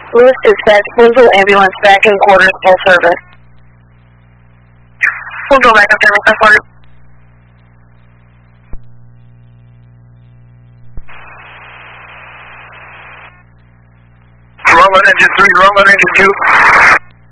Lewis dispatch, Winslow ambulance back in quarters, full service. We'll go back up there with that quarters. Rumble engine 3, rumble engine 2.